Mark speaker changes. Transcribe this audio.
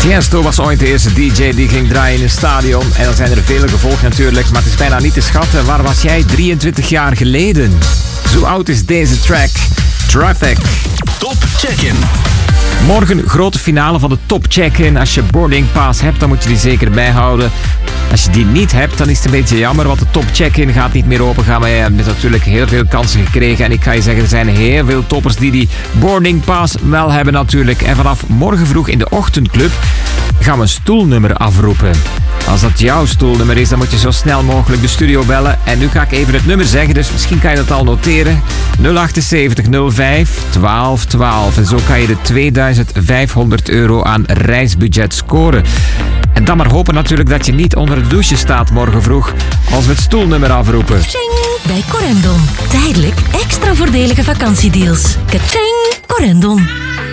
Speaker 1: Tiesto was ooit de eerste DJ die ging draaien in een stadion. En er zijn er vele gevolgd natuurlijk, maar het is bijna niet te schatten. Waar was jij 23 jaar geleden? Zo oud is deze track. Traffic.
Speaker 2: Top Check-in.
Speaker 1: Morgen grote finale van de Top Check-in. Als je boarding pass hebt, dan moet je die zeker bijhouden. Als je die niet hebt, dan is het een beetje jammer, want de Top Check-in gaat niet meer open gaan. Maar je hebt natuurlijk heel veel kansen gekregen. En ik ga je zeggen, er zijn heel veel toppers die boarding pass wel hebben natuurlijk. En vanaf morgen vroeg in de ochtendclub gaan we een stoelnummer afroepen. Als dat jouw stoelnummer is, dan moet je zo snel mogelijk de studio bellen. En nu ga ik even het nummer zeggen, dus misschien kan je dat al noteren. 078 05 12 12. En zo kan je de €2500 aan reisbudget scoren. En dan maar hopen natuurlijk dat je niet onder de douche staat morgen vroeg als we het stoelnummer afroepen.
Speaker 3: Kaching! Bij Corendon. Tijdelijk extra voordelige vakantiedeals. Kaching! Corendon.